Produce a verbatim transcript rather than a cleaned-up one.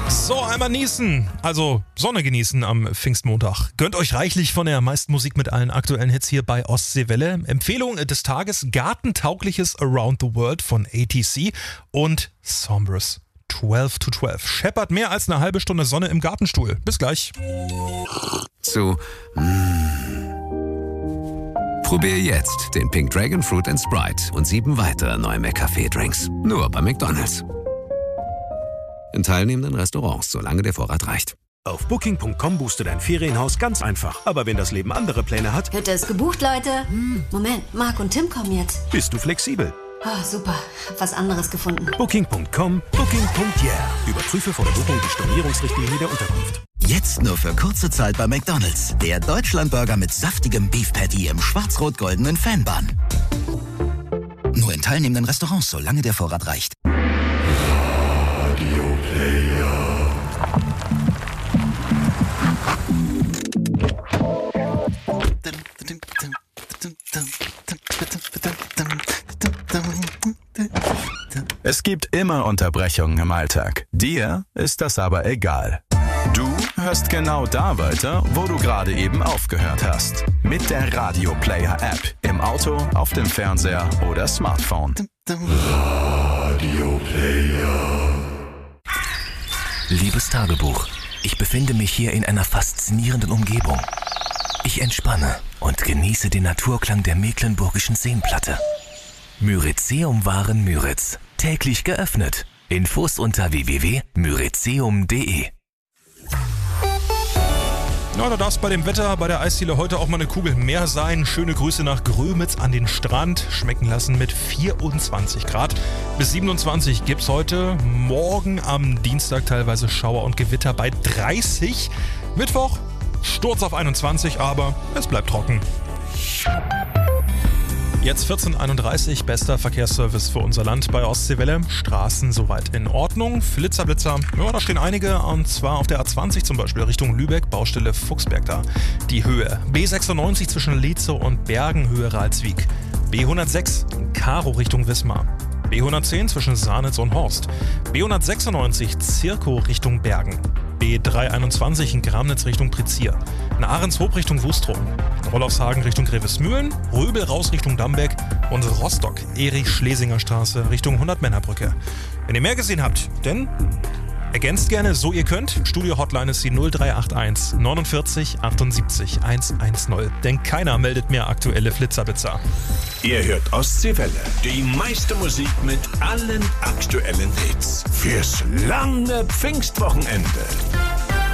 So, einmal niesen, also Sonne genießen am Pfingstmontag. Gönnt euch reichlich von der meisten Musik mit allen aktuellen Hits hier bei Ostseewelle. Empfehlung des Tages, gartentaugliches Around the World von A T C und Sombras zwölf to zwölf. Scheppert mehr als eine halbe Stunde Sonne im Gartenstuhl. Bis gleich. Zu mm. Probier jetzt den Pink Dragon Fruit and Sprite und sieben weitere neue McCafé-Drinks. Nur bei McDonald's. In teilnehmenden Restaurants, solange der Vorrat reicht. Auf Booking punkt com buchst du dein Ferienhaus ganz einfach. Aber wenn das Leben andere Pläne hat, Hütte ist gebucht, Leute. Hm, Moment, Marc und Tim kommen jetzt. bist du flexibel. Oh, super, hab was anderes gefunden. Booking punkt com, Booking punkt yeah. Überprüfe vor der Buchung die Stornierungsrichtlinie der Unterkunft. Jetzt nur für kurze Zeit bei McDonald's. Der Deutschlandburger mit saftigem Beef Patty im schwarz-rot-goldenen Fanbun. Nur in teilnehmenden Restaurants, solange der Vorrat reicht. Radio Player. Es gibt immer Unterbrechungen im Alltag. Dir ist das aber egal. Du hörst genau da weiter, wo du gerade eben aufgehört hast. Mit der Radio Player App. Im Auto, auf dem Fernseher oder Smartphone. Radio Player. Liebes Tagebuch, ich befinde mich hier in einer faszinierenden Umgebung. Ich entspanne und genieße den Naturklang der mecklenburgischen Seenplatte. Myrizeum Waren Müritz. Täglich geöffnet. Infos unter w w w punkt myrizeum punkt d e. Na, da darf es bei dem Wetter, bei der Eisdiele heute auch mal eine Kugel mehr sein. Schöne Grüße nach Grömitz an den Strand. Schmecken lassen mit vierundzwanzig Grad. Bis siebenundzwanzig gibt's heute. Morgen am Dienstag teilweise Schauer und Gewitter bei dreißig. Mittwoch Sturz auf einundzwanzig, aber es bleibt trocken. Jetzt vierzehn Uhr einunddreißig, bester Verkehrsservice für unser Land bei Ostseewelle. Straßen soweit in Ordnung. Flitzer, Blitzer, ja, da stehen einige, und zwar auf der A zwanzig zum Beispiel Richtung Lübeck, Baustelle Fuchsberg da. Die Höhe. B sechsundneunzig zwischen Leetze und Bergen, Höhe Ralswiek. B hundertsechs, Karo Richtung Wismar. B hundertzehn zwischen Sahnitz und Horst. B hundertsechsundneunzig, Zirkow Richtung Bergen. B dreihunderteinundzwanzig in Gramnitz Richtung Prizier. Nach Ahrenshoop Richtung Wustrum. Rolfshagen Richtung Grevesmühlen. Röbel raus Richtung Dambeck. Und Rostock, Erich-Schlesinger Straße Richtung hundert-Männer-Brücke. Wenn ihr mehr gesehen habt, dann ergänzt gerne, so ihr könnt. Studio-Hotline ist die null drei acht eins neunundvierzig achtundsiebzig hundertzehn. Denn keiner meldet mehr aktuelle Flitzerbitzer. Ihr hört Ostseewelle, die meiste Musik mit allen aktuellen Hits. Fürs lange Pfingstwochenende.